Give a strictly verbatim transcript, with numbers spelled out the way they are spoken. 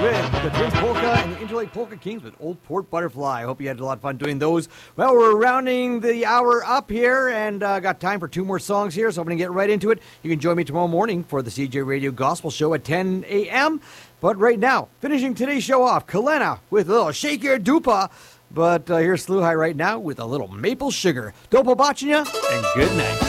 with the Twins Polka and the Interlake Polka Kings with Old Port Butterfly. I hope you had a lot of fun doing those. Well, we're rounding the hour up here and uh, got time for two more songs here, so I'm going to get right into it. You can join me tomorrow morning for the C J Radio Gospel Show at ten a.m. But right now, finishing today's show off, Kalena with a little Shake Your Dupa. But uh, here's Sluhai right now with a little maple sugar. Do pobacenia and good night.